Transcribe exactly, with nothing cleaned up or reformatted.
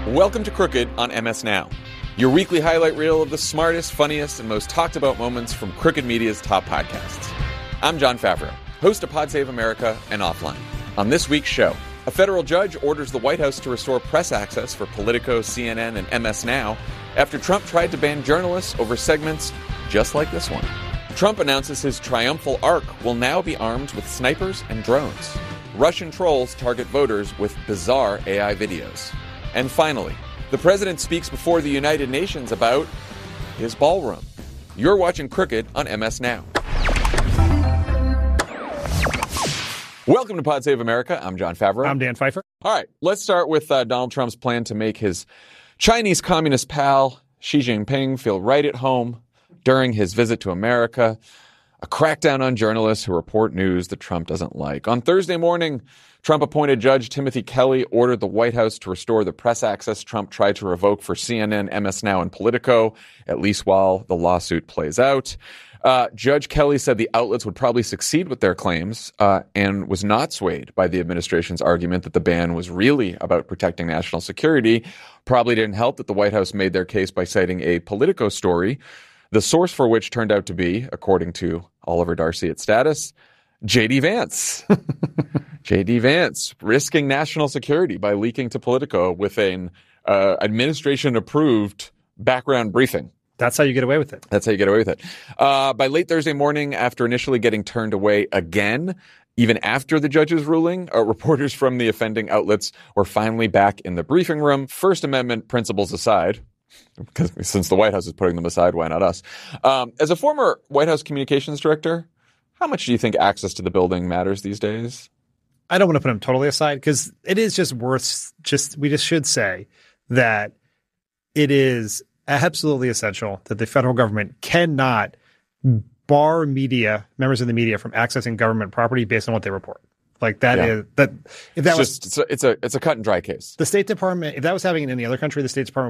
Welcome to Crooked on M S Now, your weekly highlight reel of the smartest, funniest, and most talked about moments from Crooked Media's top podcasts. I'm Jon Favreau, host of Pod Save America and Offline. On this week's show, a federal judge orders the White House to restore press access for Politico, C N N, and M S Now after Trump tried to ban journalists over segments just like this one. Trump announces his triumphal arc will now be armed with snipers and drones. Russian trolls target voters with bizarre A I videos. And finally, the president speaks before the United Nations about his ballroom. You're watching Crooked on M S Now. Welcome to Pod Save America. I'm Jon Favreau. I'm Dan Pfeiffer. All right, let's start with uh, Donald Trump's plan to make his Chinese communist pal Xi Jinping feel right at home during his visit to America. A crackdown on journalists who report news that Trump doesn't like. On Thursday morning, Trump-appointed Judge Timothy Kelly ordered the White House to restore the press access Trump tried to revoke for C N N, M S Now, and Politico, at least while the lawsuit plays out. Uh, Judge Kelly said the outlets would probably succeed with their claims uh, and was not swayed by the administration's argument that the ban was really about protecting national security. Probably didn't help that the White House made their case by citing a Politico story, the source for which turned out to be, according to Oliver Darcy at Status, J D Vance. J D Vance risking national security by leaking to Politico with an uh, administration-approved background briefing. That's how you get away with it. That's how you get away with it. Uh, by late Thursday morning, after initially getting turned away again, even after the judge's ruling, uh, reporters from the offending outlets were finally back in the briefing room. First Amendment principles aside, because since the White House is putting them aside, why not us? Um, as a former White House communications director, how much do you think access to the building matters these days? I don't want to put them totally aside because it is just worth just we just should say that it is absolutely essential that the federal government cannot bar media, members of the media, from accessing government property based on what they report. Like that yeah. is that if that it's was just, it's a, it's a it's a cut and dry case. The State Department, if that was happening in any other country, the State Department